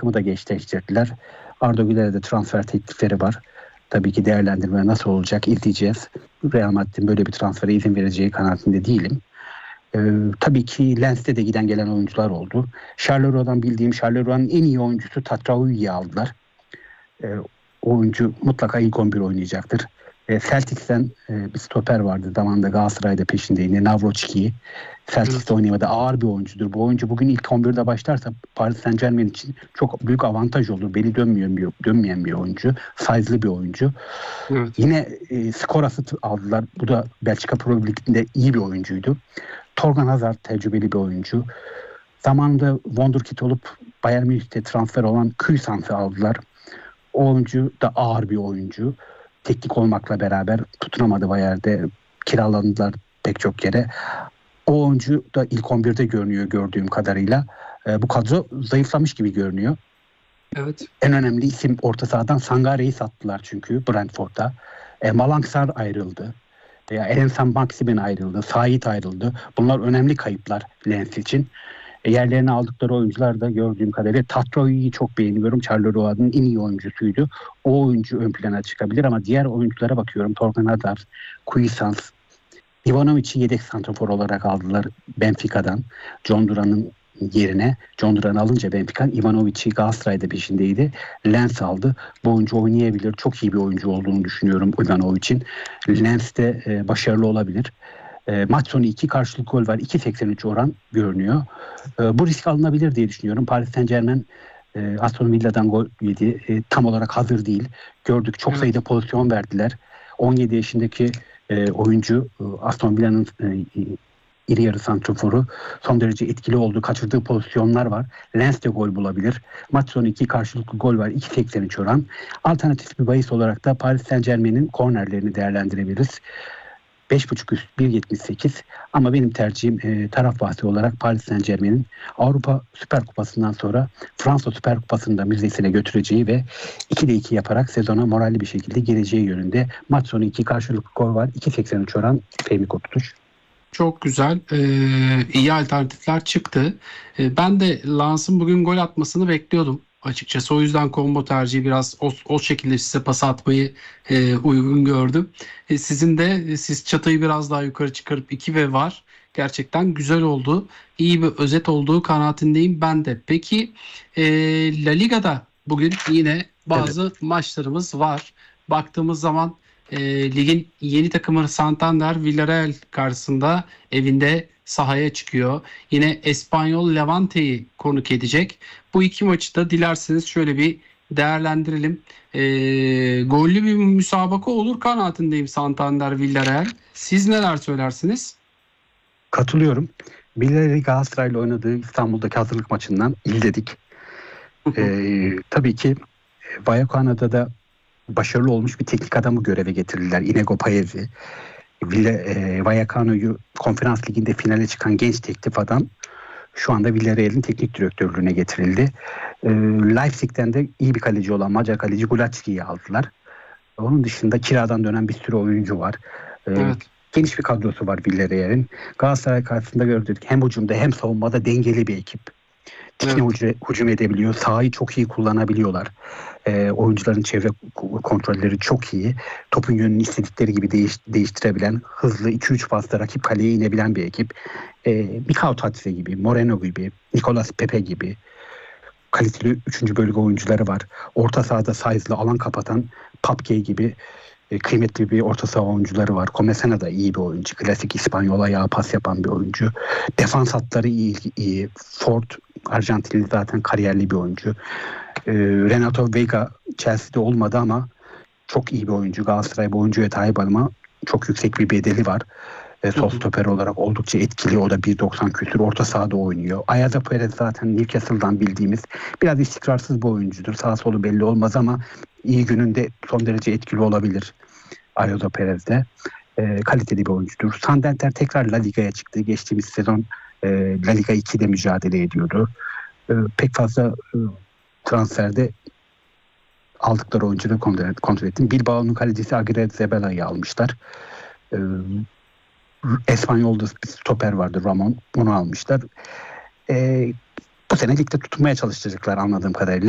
takımı da gençleştirdiler. Arda Güler'e de transfer teklifleri var. Tabii ki değerlendirme nasıl olacak izleyeceğiz. Real Madrid'in böyle bir transfere izin vereceği kanaatinde değilim. Tabii ki Lens'te de giden gelen oyuncular oldu. Charleroi bildiğim Charleroi en iyi oyuncusu Tatraoui aldılar. Oyuncu mutlaka ilk 11 oynayacaktır. Celtics'ten bir stoper vardı. Zamanında Galatasaray'da peşindeydi. Navrojki'yi. Celtics'te oynayamadı. Ağır bir oyuncudur. Bu oyuncu bugün ilk 11'de başlarsa Paris Saint-Germain için çok büyük avantaj olur. Beli dönmeyen bir oyuncu. Size'lı bir oyuncu. Evet. Yine Skoras'ı aldılar. Bu da Belçika Pro Ligi'nde iyi bir oyuncuydu. Torgan Hazard tecrübeli bir oyuncu. Zamanında Wonderkid olup Bayern Münih'te transfer olan Kuisans'ı aldılar. O oyuncu da ağır bir oyuncu. Teknik olmakla beraber tutunamadı Bayern'de. Kiralandılar pek çok yere. O oyuncu da ilk 11'de görünüyor gördüğüm kadarıyla. Bu kadro zayıflamış gibi görünüyor. Evet. En önemli isim orta sahadan Sangare'yi sattılar çünkü Brentford'a. Malangsar ayrıldı. Erensan Maximin ayrıldı. Sait ayrıldı. Bunlar önemli kayıplar Lens için. Yerlerine aldıkları oyuncular da gördüğüm kadarıyla Tatraoi'yi çok beğeniyorum. Charleroi en iyi oyuncusuydu. O oyuncu ön plana çıkabilir ama diğer oyunculara bakıyorum. Torgan Hazard, Cuisance, Ivanovic'i yedek santrafor olarak aldılar Benfica'dan. John Duran'ın yerine. John Duran'ı alınca Benfica Ivanovic'i Galatasaray'da peşindeydi. Lens aldı. Bu oyuncu oynayabilir. Çok iyi bir oyuncu olduğunu düşünüyorum Ivanovic'in. Lens de başarılı olabilir. Maç sonu 2 karşılıklı gol var. 2.83 oran görünüyor. Bu risk alınabilir diye düşünüyorum. Paris Saint-Germain Aston Villa'dan gol yedi. Tam olarak hazır değil. Gördük çok sayıda pozisyon verdiler. 17 yaşındaki oyuncu Aston Villa'nın iri yarı santraforu son derece etkili oldu. Kaçırdığı pozisyonlar var. Lens de gol bulabilir. Maç sonu 2 karşılıklı gol var. 2.83 oran. Alternatif bir bahis olarak da Paris Saint-Germain'in kornerlerini değerlendirebiliriz. 5.5 üst 1.78 ama benim tercihim taraf bahsi olarak Paris Saint-Germain'in Avrupa Süper Kupası'ndan sonra Fransa Süper Kupası'nı da müzdesine götüreceği ve 2'de 2 yaparak sezona moralli bir şekilde gireceği yönünde. Maç sonu 2 karşılıklı gol var. 2.83 oran Fehmi Kotutuş. Çok güzel. İyi alternatifler çıktı. Ben de Lens'ın bugün gol atmasını bekliyordum açıkçası. O yüzden combo tercihi biraz o şekilde size pas atmayı uygun gördüm. Sizin de siz çatayı biraz daha yukarı çıkarıp 2 ve var. Gerçekten güzel oldu. İyi bir özet olduğu kanaatindeyim ben de. Peki La Liga'da bugün yine bazı maçlarımız var. Baktığımız zaman ligin yeni takımı Santander Villarreal karşısında evinde sahaya çıkıyor. Yine Espanyol Levante'yi konuk edecek. Bu iki maçı da dilerseniz şöyle bir değerlendirelim. Gollü bir müsabaka olur kanaatindeyim Santander Villarreal. Siz neler söylersiniz? Katılıyorum. Villarreal Galatasaray'la oynadığı İstanbul'daki hazırlık maçından izledik. Tabii ki Vallecano'da da başarılı olmuş bir teknik adamı göreve getirdiler. Inigo Paez'i. Vallecano'yu Konferans Ligi'nde finale çıkan genç teknik adam şu anda Villarreal'in teknik direktörlüğüne getirildi. Leipzig'ten de iyi bir kaleci olan Macar kaleci Gulacski'yi aldılar. Onun dışında kiradan dönen bir sürü oyuncu var. Evet. Geniş bir kadrosu var Villarreal'in. Galatasaray karşısında gördük. Hem hücumda hem savunmada dengeli bir ekip. Dikine hücum edebiliyor. Sahayı çok iyi kullanabiliyorlar. Oyuncuların çevre kontrolleri çok iyi. Topun yönünü istedikleri gibi değiştirebilen, hızlı 2-3 pasla rakip kaleye inebilen bir ekip. Mikao Tatse gibi, Moreno gibi, Nicolas Pepe gibi kaliteli 3. bölge oyuncuları var. Orta sahada size'lı alan kapatan Papke gibi kıymetli bir orta saha oyuncuları var. Comesena da iyi bir oyuncu. Klasik İspanyol ayağı pas yapan bir oyuncu. Defans hatları iyi. Ford Arjantinli zaten kariyerli bir oyuncu. Renato Vega Chelsea'de olmadı ama çok iyi bir oyuncu. Galatasaray bu oyuncuya sahip ama çok yüksek bir bedeli var. Sol stoper olarak oldukça etkili. O da 1.90 küsur orta sahada oynuyor. Ayaza Perez zaten Newcastle'dan bildiğimiz biraz istikrarsız bir oyuncudur. Sağ solu belli olmaz ama iyi gününde son derece etkili olabilir. Ayaza Perez de. Kaliteli bir oyuncudur. Santander tekrar La Liga'ya çıktı. Geçtiğimiz sezon La Liga 2'de mücadele ediyordu. Pek fazla transferde aldıkları oyuncuları kontrol ettim. Bilbao'nun kalecisi Aguirre Zebela'yı almışlar. Espanyol'da bir stoper vardı Ramon. Onu almışlar. Bu sene ligde tutunmaya çalışacaklar anladığım kadarıyla.